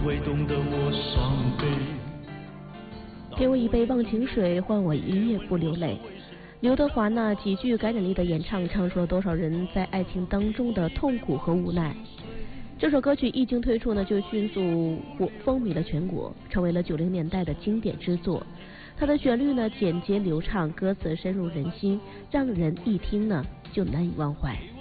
会懂得我伤悲。 给我一杯忘情水，换我一夜不流泪。刘德华那极具感染力的演唱，唱出了多少人在爱情当中的痛苦和无奈。这首歌曲一经推出呢，就迅速风靡了全国，成为了90年代的经典之作。它的旋律呢简洁流畅，歌词深入人心，让人一听呢就难以忘怀。